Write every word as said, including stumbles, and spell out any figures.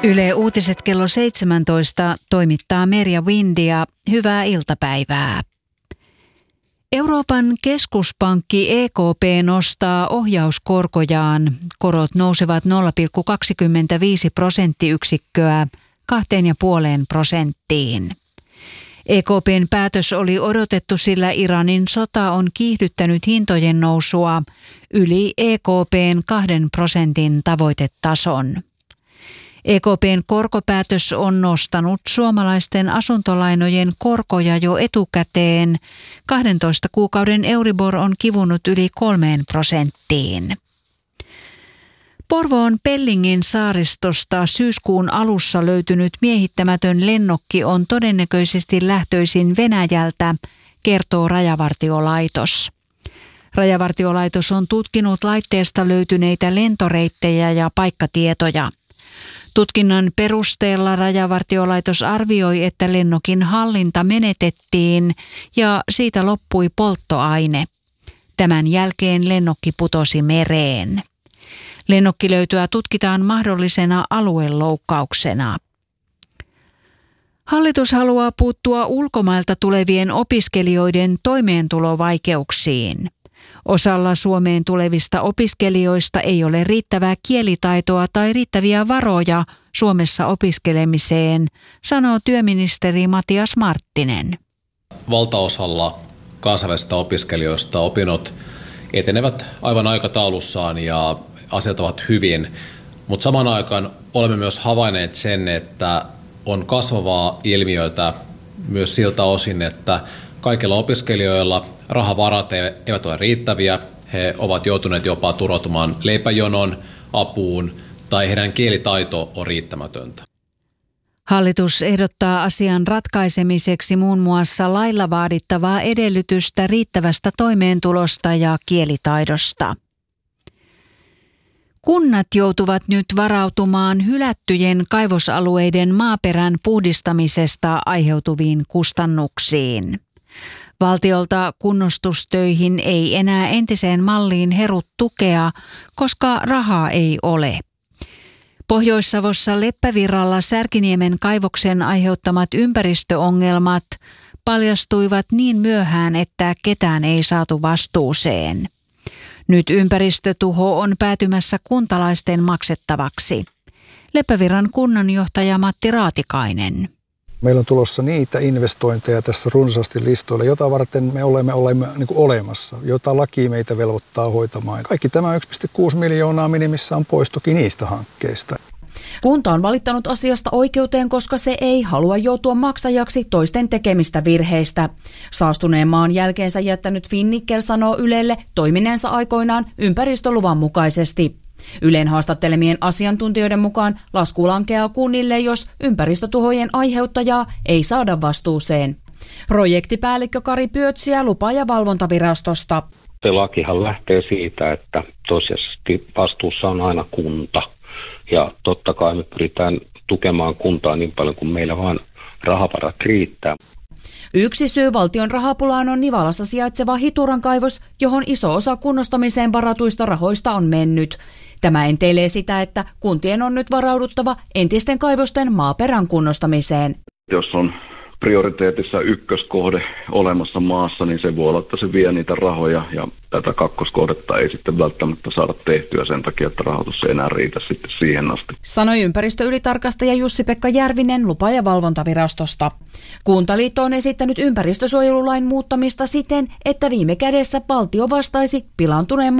Yle Uutiset kello seitsemäntoista toimittaa Merja Windia. Hyvää iltapäivää. Euroopan keskuspankki E K P nostaa ohjauskorkojaan. Korot nousevat nolla pilkku kaksikymmentäviisi prosenttiyksikköä kahteen ja puoleen prosenttiin. E K P:n päätös oli odotettu, sillä Iranin sota on kiihdyttänyt hintojen nousua yli E K P:n kahden prosentin tavoitetason. E K P:n korkopäätös on nostanut suomalaisten asuntolainojen korkoja jo etukäteen. kahdentoista kuukauden Euribor on kivunut yli kolmeen prosenttiin. Porvoon Pellingin saaristosta syyskuun alussa löytynyt miehittämätön lennokki on todennäköisesti lähtöisin Venäjältä, kertoo Rajavartiolaitos. Rajavartiolaitos on tutkinut laitteesta löytyneitä lentoreittejä ja paikkatietoja. Tutkinnan perusteella Rajavartiolaitos arvioi, että lennokin hallinta menetettiin ja siitä loppui polttoaine. Tämän jälkeen lennokki putosi mereen. Lennokkilöytöä tutkitaan mahdollisena alueloukkauksena. Hallitus haluaa puuttua ulkomailta tulevien opiskelijoiden toimeentulovaikeuksiin. Osalla Suomeen tulevista opiskelijoista ei ole riittävää kielitaitoa tai riittäviä varoja Suomessa opiskelemiseen, sanoo työministeri Matias Marttinen. Valtaosalla kansainvälisistä opiskelijoista opinnot etenevät aivan aikataulussaan ja asiat ovat hyvin, mutta samaan aikaan olemme myös havainneet sen, että on kasvavaa ilmiötä myös siltä osin, että kaikilla opiskelijoilla rahavarat eivät ole riittäviä. He ovat joutuneet jopa turvautumaan leipäjonon apuun tai heidän kielitaito on riittämätöntä. Hallitus ehdottaa asian ratkaisemiseksi muun muassa lailla vaadittavaa edellytystä riittävästä toimeentulosta ja kielitaidosta. Kunnat joutuvat nyt varautumaan hylättyjen kaivosalueiden maaperän puhdistamisesta aiheutuviin kustannuksiin. Valtiolta kunnostustöihin ei enää entiseen malliin heru tukea, koska rahaa ei ole. Pohjois-Savossa Leppävirralla Särkiniemen kaivoksen aiheuttamat ympäristöongelmat paljastuivat niin myöhään, että ketään ei saatu vastuuseen. Nyt ympäristötuho on päätymässä kuntalaisten maksettavaksi. Leppävirran kunnanjohtaja Matti Raatikainen. Meillä on tulossa niitä investointeja tässä runsaasti listoilla, jota varten me olemme, olemme niin kuin olemassa, jota laki meitä velvoittaa hoitamaan. Kaikki tämä yksi pilkku kuusi miljoonaa minimissään pois toki niistä hankkeista. Kunta on valittanut asiasta oikeuteen, koska se ei halua joutua maksajaksi toisten tekemistä virheistä. Saastuneen maan jälkeensä jättänyt Finnicker sanoo Ylelle toimineensa aikoinaan ympäristöluvan mukaisesti. Ylen haastattelemien asiantuntijoiden mukaan lasku lankeaa kunnille, jos ympäristötuhojen aiheuttajaa ei saada vastuuseen. Projektipäällikkö Kari Pyötsiä lupa- ja valvontavirastosta. Se lakihan lähtee siitä, että tosiasiallisesti vastuussa on aina kunta. Ja totta kai me pyritään tukemaan kuntaa niin paljon kuin meillä vaan rahavarat riittää. Yksi syy valtion rahapulaan on Nivalassa sijaitseva Hituran kaivos, johon iso osa kunnostamiseen varatuista rahoista on mennyt. Tämä enteilee sitä, että kuntien on nyt varauduttava entisten kaivosten maaperän kunnostamiseen. Jos on prioriteetissa ykköskohde olemassa maassa, niin se voi olla, että se vie niitä rahoja ja tätä kakkoskohdetta ei sitten välttämättä saada tehtyä sen takia, että rahoitus ei enää riitä sitten siihen asti. Sanoi ympäristöylitarkastaja Jussi-Pekka Järvinen lupa- ja valvontavirastosta. Kuntaliitto on esittänyt ympäristösuojelulain muuttamista siten, että viime kädessä valtio vastaisi pilaantuneen